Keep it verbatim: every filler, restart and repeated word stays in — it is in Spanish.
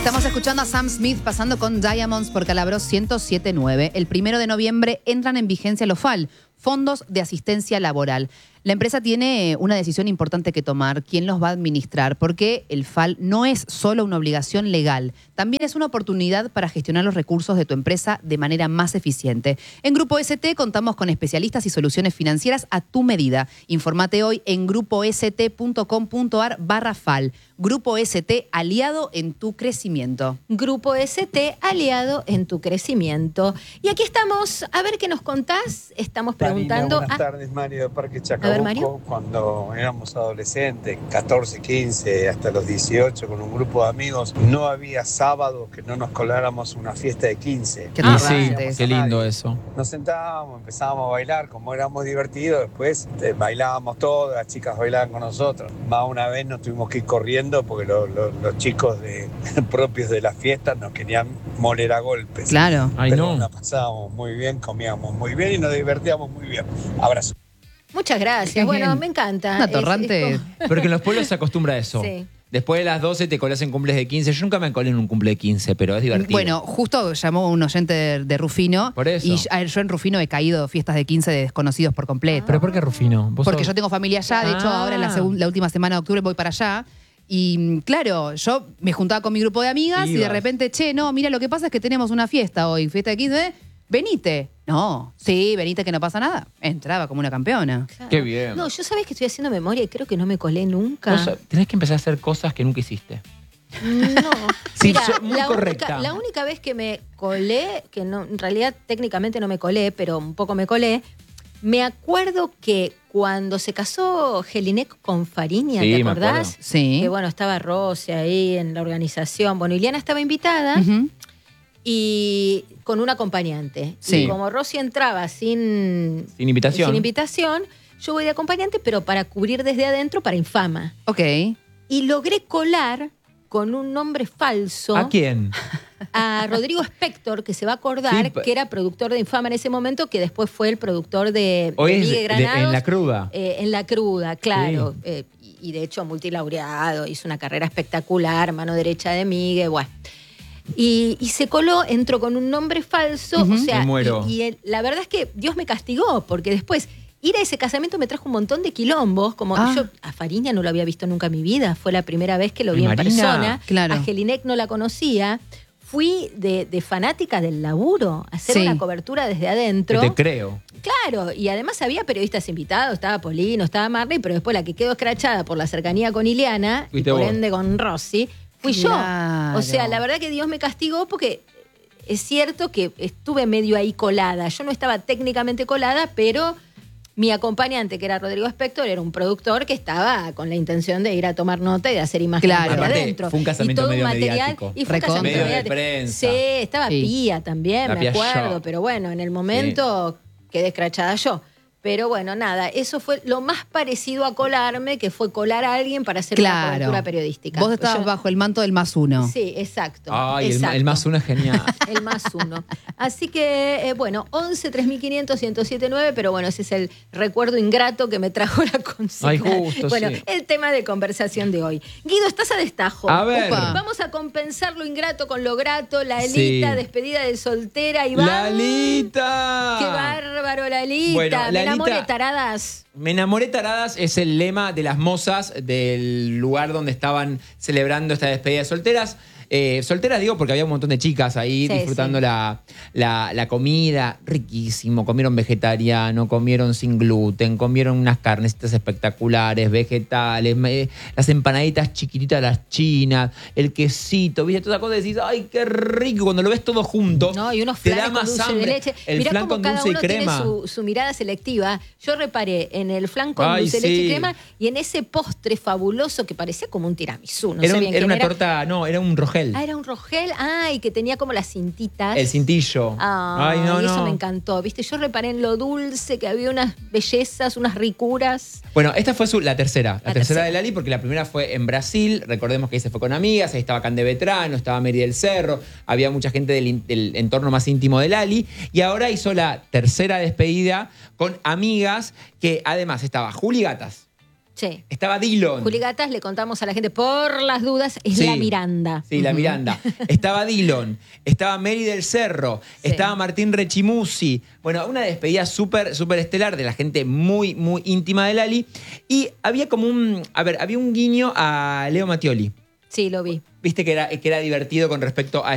Estamos escuchando a Sam Smith pasando con Diamonds por Calabro ciento siete punto nueve. El primero de noviembre entran en vigencia los F A L, Fondos de Asistencia Laboral. La empresa tiene una decisión importante que tomar, quién los va a administrar, porque el F A L no es solo una obligación legal, también es una oportunidad para gestionar los recursos de tu empresa de manera más eficiente. En Grupo S T contamos con especialistas y soluciones financieras a tu medida. Informate hoy en grupost.com.ar barra F A L. Grupo S T, aliado en tu crecimiento. Grupo S T, aliado en tu crecimiento. Y aquí estamos, a ver qué nos contás. Estamos preguntando... Buenas a... tardes, Mario de Parque A ver, Mario. Chacabuco. Cuando éramos adolescentes, catorce, quince, hasta los dieciocho, con un grupo de amigos, no había sábado que no nos coláramos una fiesta de quince. Qué Ah, torrante. sí, qué lindo eso. Nos sentábamos, empezábamos a bailar, como éramos divertidos, después eh, bailábamos todos, las chicas bailaban con nosotros. Más una vez nos tuvimos que ir corriendo porque lo, lo, los chicos de, propios de la fiesta nos querían moler a golpes. Claro. Ay, Pero no. la pasábamos muy bien, comíamos muy bien y nos divertíamos muy bien. Abrazo. Muchas gracias. Qué Bueno, bien. me encanta. Una Es- torrante. es como- Porque en los pueblos se acostumbra a eso. Sí. Después de las doce te colás en cumples de quince. Yo nunca me colé en un cumple de quince, pero es divertido. Bueno, justo llamó un oyente de, de Rufino. Por eso. Y yo, yo en Rufino he caído fiestas de quince de desconocidos por completo. ¿Pero por qué Rufino? ¿Vos Porque sos- yo tengo familia allá. De hecho, Ah. ahora en la, segun- la última semana de octubre voy para allá. Y mm, claro, yo me juntaba con mi grupo de amigas y de Ibas. repente, che, no, mira, lo que pasa es que tenemos una fiesta hoy, fiesta de quince. Venite. No, sí, venite que no pasa nada. Entraba como una campeona. Claro. Qué bien. No, yo sabés que estoy haciendo memoria y creo que no me colé nunca. Vos tenés que empezar a hacer cosas que nunca hiciste. No. Sí, Mira, sos muy la correcta. Única, la única vez que me colé, que no, en realidad técnicamente no me colé, pero un poco me colé, me acuerdo que cuando se casó Jelinek con Fariña, Sí, ¿te me acordás? acuerdo. Sí. Que bueno, estaba Rosy ahí en la organización. Bueno, Iliana estaba invitada Ujú. y con un acompañante. Sí. Y como Rosy entraba sin, Sin invitación. sin invitación, yo voy de acompañante, pero para cubrir desde adentro para Infama. Ok. Y logré colar con un nombre falso ¿A quién? a Rodrigo Spector, que se va a acordar Sí, pa- que era productor de Infama en ese momento, que después fue el productor de, Hoy de es Migue de- Granados. en La Cruda. Eh, en La Cruda, claro. Eh, y, y de hecho multilaureado, hizo una carrera espectacular, mano derecha de Migue, bueno. Y, y se coló, entró con un nombre falso, Ujú. o sea, Me muero. y, y el- la verdad es que Dios me castigó, porque después ir a ese casamiento me trajo un montón de quilombos, como Ah. yo a Fariña no lo había visto nunca en mi vida, fue la primera vez que lo vi en Marina, persona, claro. a Jelinek no la conocía, fui de, de fanática del laburo, a hacer Sí. una cobertura desde Que adentro. te creo. Claro, y además había periodistas invitados, estaba Polino, estaba Marley, pero después la que quedó escrachada por la cercanía con Ileana y Fuiste por vos. ende con Rosy, fui Claro. yo. O sea, la verdad que Dios me castigó porque es cierto que estuve medio ahí colada. Yo no estaba técnicamente colada, pero mi acompañante, que era Rodrigo Spector, era un productor que estaba con la intención de ir a tomar nota y de hacer imágenes Claro. de Aparte, adentro. fue un casamiento y todo medio un material. mediático. Y fue un Recontra. casamiento Medio de mediático. prensa. Sí, estaba Sí. Pía también, La me Pía acuerdo. Shaw. Pero bueno, en el momento quedé escrachada yo. Pero bueno, nada, eso fue lo más parecido a colarme, que fue colar a alguien para hacer una Claro. cobertura periodística. Vos estabas Yo- bajo el manto del más uno. Sí, exacto. Ay, el, exacto. el más uno es genial. El más uno. Así que, eh, bueno, once, tres mil quinientos, ciento siete nueve, pero bueno, ese es el recuerdo ingrato que me trajo la consigna. Ay, justo, bueno, sí. el tema de conversación de hoy. Guido, estás a destajo. A ver. Upa. Vamos a compensar lo ingrato con lo grato. La Elita, Sí. despedida de soltera. Iván. ¡Lalita! ¡Qué bárbaro, Lalita! Bueno, Me Lalita- enamoré, taradas. Me enamoré taradas es el lema de las mozas del lugar donde estaban celebrando esta despedida de solteras. Eh, solteras digo porque había un montón de chicas ahí Sí, disfrutando sí. La, la, la comida. Riquísimo. Comieron vegetariano, comieron sin gluten, comieron unas carnecitas espectaculares, vegetales, me- las empanaditas chiquititas, las chinas, el quesito, ¿viste? Toda esa cosa y decís, ¡ay, qué rico! Cuando lo ves todo junto, No, y unos te flanes da con más dulce hambre. de leche. El Mirá flan cómo con cada dulce y uno crema. tiene su, su mirada selectiva. Yo reparé en el flan con Ay, dulce de leche sí. y crema y en ese postre fabuloso que parecía como un tiramisú. No era sé un- bien era quién una era. torta, no, era un rogel. Ah, era un rogel. Ah, y que tenía como las cintitas. El cintillo. Ah, Ay, no, y eso no. me encantó. Viste, yo reparé en lo dulce, que había unas bellezas, unas ricuras. Bueno, esta fue su, la tercera, la, La tercera, tercera. de Lali, porque la primera fue en Brasil. Recordemos que ahí se fue con amigas, ahí estaba Cande Vetrano, estaba Mary del Cerro, había mucha gente del, in- del entorno más íntimo de Lali. Y ahora hizo la tercera despedida con amigas, que además estaba Juli Gatas, Sí. Estaba Dillon. Juli Gatas, le contamos a la gente por las dudas, es Sí. la Miranda. Sí, la Miranda. Estaba Dillon, estaba Mary del Cerro, Sí. estaba Martín Rechimusi. Bueno, una despedida súper, súper estelar de la gente muy, muy íntima de Lali. Y había como un, a ver, había un guiño a Leo Mattioli. Sí, lo vi. Viste que era, que era divertido con respecto a